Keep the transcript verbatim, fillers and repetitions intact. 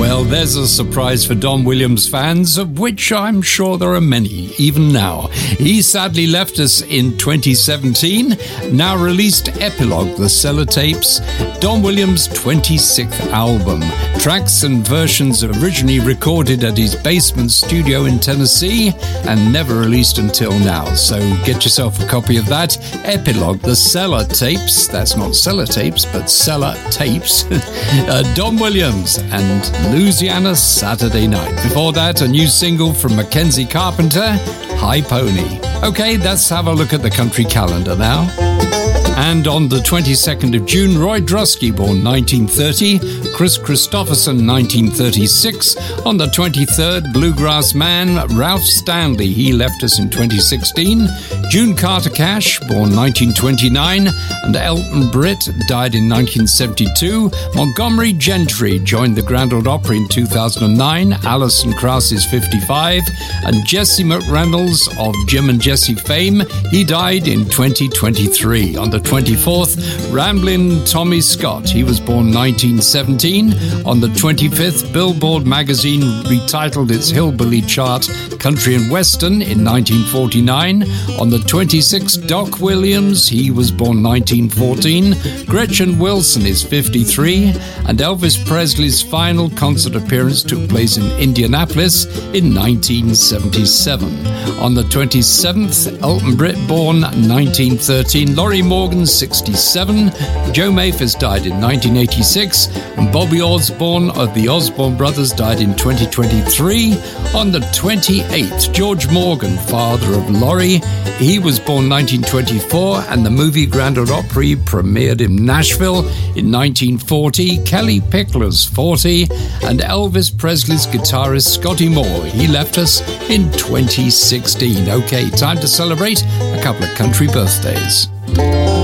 Well, there's a surprise for Don Williams fans, of which I'm sure there are many, even now. He sadly left us in twenty seventeen, now released Epilogue, the Sellotapes, Don Williams' twenty-sixth album. Tracks and versions originally recorded at his basement studio in Tennessee and never released until now. So get yourself a copy of that. Epilogue, the Sellotapes. That's not Sellotapes, but Sellotapes. uh, Don Williams and Louisiana Saturday Night. Before that, a new single from Mackenzie Carpenter, High Pony. Okay, let's have a look at the country calendar now. And on the twenty-second of June, Roy Drusky, born nineteen thirty, Chris Christopherson, nineteen thirty-six. On the twenty-third, bluegrass man Ralph Stanley, he left us in twenty sixteen. June Carter Cash, born nineteen twenty-nine, and Elton Britt died in nineteen seventy-two. Montgomery Gentry joined the Grand Ole Opry in two thousand nine. Alison Krauss is fifty-five, and Jesse McReynolds of Jim and Jesse fame, he died in twenty twenty-three. On the twenty-fourth, Ramblin' Tommy Scott, he was born nineteen seventeen. On the twenty-fifth, Billboard magazine retitled its Hillbilly chart Country and Western in nineteen forty-nine. On the twenty-sixth, Doc Williams, he was born nineteen fourteen. Gretchen Wilson is fifty-three, and Elvis Presley's final concert appearance took place in Indianapolis in nineteen seventy-seven. On the twenty-seventh, Elton Britt, born nineteen thirteen. Laurie Morgan, sixty-seven. Joe Maphis died in nineteen eighty-six, and Bobby Osborne of the Osborne Brothers died in twenty twenty-three. On the twenty-eighth, George Morgan, father of Laurie, he was born nineteen twenty-four, and the movie Grand Ole Opry premiered in Nashville in nineteen forty. Kelly Pickler's forty, and Elvis Presley's guitarist Scotty Moore, he left us in twenty sixteen. Okay, time to celebrate a couple of country birthdays.